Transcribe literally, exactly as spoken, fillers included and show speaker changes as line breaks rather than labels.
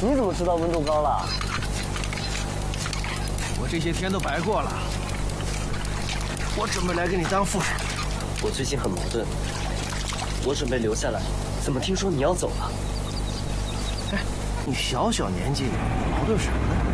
你怎么知道温度高了？
我这些天都白过了，我准备来给你当副手。
我最近很矛盾，我准备留下来，怎么听说你要走了？
哎，你小小年纪，矛盾什么呢？